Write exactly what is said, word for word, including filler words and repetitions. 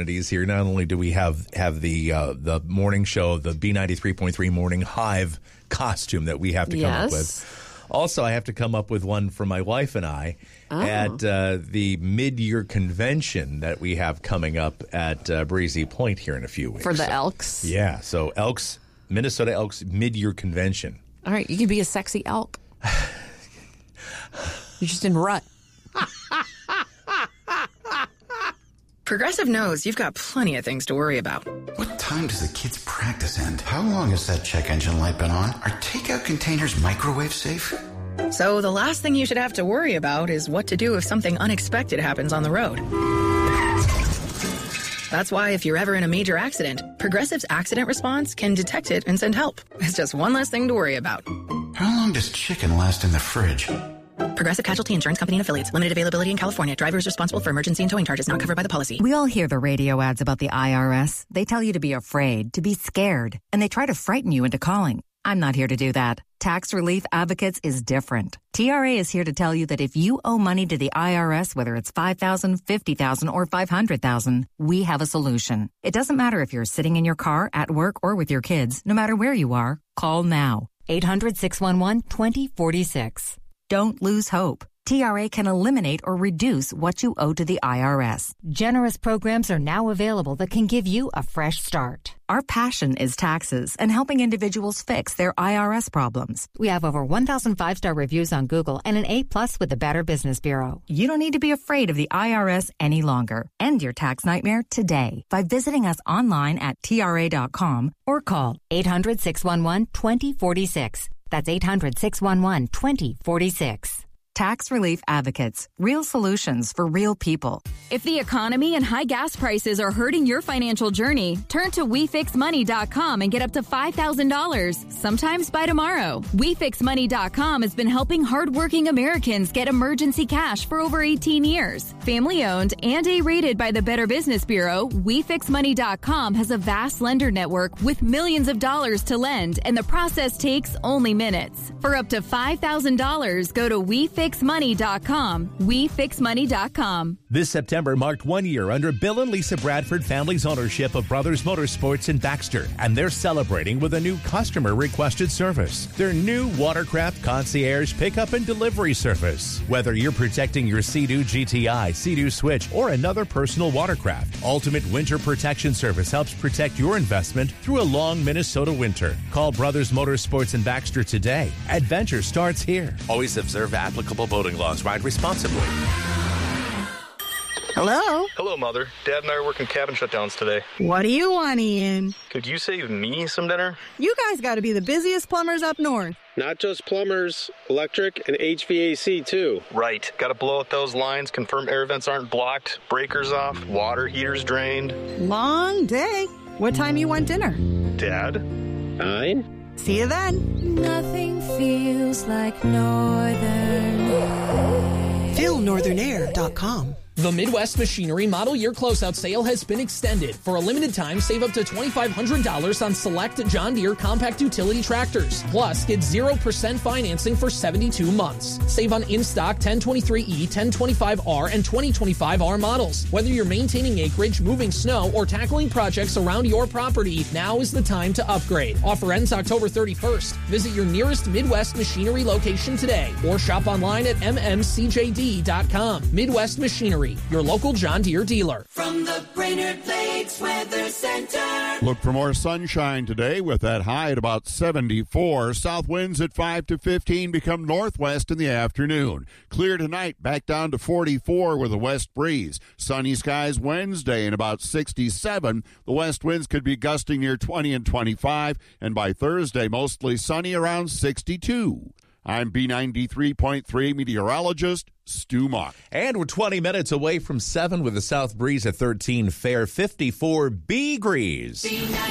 amenities here. Not only do we have have the uh, the morning show, the B ninety-three point three Morning Hive costume that we have to come yes. up with. Also, I have to come up with one for my wife and I oh. at uh, the mid-year convention that we have coming up at uh, Breezy Point here in a few weeks. For the so, Elks? Yeah, so Elks, Minnesota Elks mid-year convention. All right, you can be a sexy elk. You're just in rut. Progressive knows you've got plenty of things to worry about. What time does the kids' practice end? How long has that check engine light been on? Are takeout containers microwave safe? So the last thing you should have to worry about is what to do if something unexpected happens on the road. That's why if you're ever in a major accident, Progressive's accident response can detect it and send help. It's just one less thing to worry about. How long does chicken last in the fridge? Progressive Casualty Insurance Company and Affiliates. Limited availability in California. Driver is responsible for emergency and towing charges not covered by the policy. We all hear the radio ads about the I R S. They tell you to be afraid, to be scared, and they try to frighten you into calling. I'm not here to do that. Tax Relief Advocates is different. T R A is here to tell you that if you owe money to the I R S, whether it's five thousand dollars, fifty thousand dollars, or five hundred thousand dollars, we have a solution. It doesn't matter if you're sitting in your car, at work, or with your kids. No matter where you are, call now. eight hundred, six one one, two zero four six. Don't lose hope. T R A can eliminate or reduce what you owe to the I R S. Generous programs are now available that can give you a fresh start. Our passion is taxes and helping individuals fix their I R S problems. We have over one thousand five-star reviews on Google and an A plus with the Better Business Bureau. You don't need to be afraid of the I R S any longer. End your tax nightmare today by visiting us online at T R A dot com or call eight hundred, six one one, two zero four six. That's eight hundred, six one one, two zero four six. Tax Relief Advocates. Real solutions for real people. If the economy and high gas prices are hurting your financial journey, turn to we fix money dot com and get up to five thousand dollars, sometimes by tomorrow. we fix money dot com has been helping hardworking Americans get emergency cash for over eighteen years. Family-owned and A-rated by the Better Business Bureau, we fix money dot com has a vast lender network with millions of dollars to lend, and the process takes only minutes. For up to five thousand dollars, go to we fix money dot com. we fix money dot com. This September marked one year under Bill and Lisa Bradford family's ownership of Brothers Motorsports in Baxter, and they're celebrating with a new customer-requested service. Their new Watercraft Concierge Pickup and Delivery Service. Whether you're protecting your Sea-Doo G T I, Sea-Doo Switch, or another personal watercraft, Ultimate Winter Protection Service helps protect your investment through a long Minnesota winter. Call Brothers Motorsports in Baxter today. Adventure starts here. Always observe applicable boating laws. Ride responsibly. Hello? Hello, Mother. Dad and I are working cabin shutdowns today. What do you want, Ian? Could you save me some dinner? You guys got to be the busiest plumbers up north. Not just plumbers, electric and H V A C too. Right. Got to blow out those lines, confirm air vents aren't blocked, breakers off, water heaters drained. Long day. What time you want dinner? Dad? Nine? See you then. Nothing feels like Northern Air. Feel northern air dot com. The Midwest Machinery Model Year Closeout Sale has been extended. For a limited time, save up to twenty-five hundred dollars on select John Deere compact utility tractors. Plus, get zero percent financing for seventy-two months. Save on in-stock ten twenty-three E, ten twenty-five R, and twenty twenty-five R models. Whether you're maintaining acreage, moving snow, or tackling projects around your property, now is the time to upgrade. Offer ends October thirty-first. Visit your nearest Midwest Machinery location today or shop online at m m c j d dot com. Midwest Machinery, your local John Deere dealer. From the Brainerd Lakes Weather Center. Look for more sunshine today with that high at about seventy-four. South winds at five to fifteen become northwest in the afternoon. Clear tonight, back down to forty-four with a west breeze. Sunny skies Wednesday and about sixty-seven. The west winds could be gusting near twenty and twenty-five. And by Thursday, mostly sunny around sixty-two. I'm B ninety-three point three meteorologist Stu Mock. And we're twenty minutes away from seven with a south breeze at thirteen, fair fifty-four degrees.